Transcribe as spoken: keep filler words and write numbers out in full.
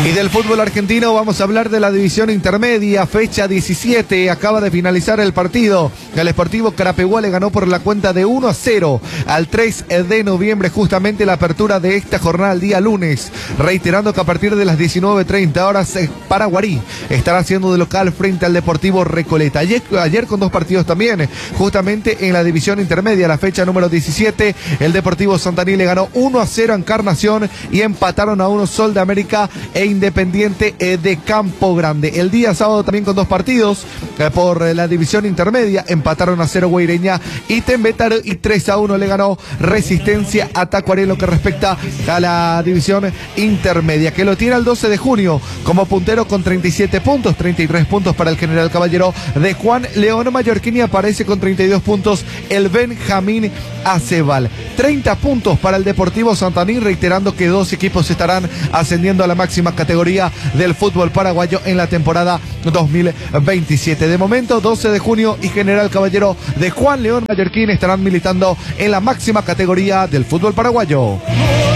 Y del fútbol argentino vamos a hablar de la división intermedia, fecha diecisiete, acaba de finalizar el partido. El Sportivo Carapeguá le ganó por la cuenta de uno a cero al tres de noviembre, justamente la apertura de esta jornada el día lunes. Reiterando que a partir de las diecinueve treinta horas, Paraguarí estará haciendo de local frente al Deportivo Recoleta. Ayer, ayer con dos partidos también, justamente en la división intermedia, la fecha número diecisiete, el Deportivo Santaní le ganó uno a cero a Encarnación y empataron a uno Sol de América e Independiente de Campo Grande. El día sábado también con dos partidos eh, por la división intermedia, empataron a cero Guaireña y Tembétaro y tres a uno le ganó Resistencia a Tacuaré, lo que respecta a la división intermedia, que lo tiene al doce de junio como puntero con treinta y siete puntos, treinta y tres puntos para el General Caballero de Juan León Mallorquín y aparece con treinta y dos puntos el Benjamín Acebal. treinta puntos para el Deportivo Santaní, reiterando que dos equipos estarán ascendiendo a la máxima categoría del fútbol paraguayo en la temporada dos mil veintisiete. De momento, doce de junio y General Caballero de Juan León Mallorquín estarán militando en la máxima categoría del fútbol paraguayo.